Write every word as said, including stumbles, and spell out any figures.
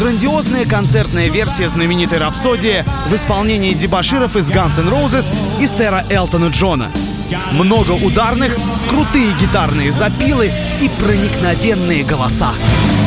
грандиозная концертная версия знаменитой «Рапсодии» в исполнении дебоширов из Guns N' Roses и сэра Элтона Джона. Много ударных, крутые гитарные запилы и проникновенные голоса.